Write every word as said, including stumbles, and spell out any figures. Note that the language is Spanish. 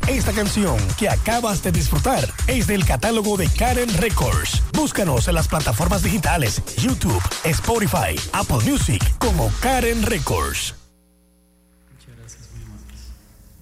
Esta canción que acabas de disfrutar es del catálogo de Karen Records. Búscanos en las plataformas digitales YouTube, Spotify, Apple Music como Karen Records.